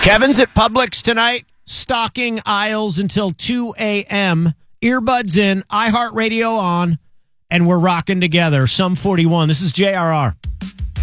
Kevin's at Publix tonight, stocking aisles until 2 a.m. Earbuds in, iHeartRadio on, and we're rocking together. Sum 41. This is JRR.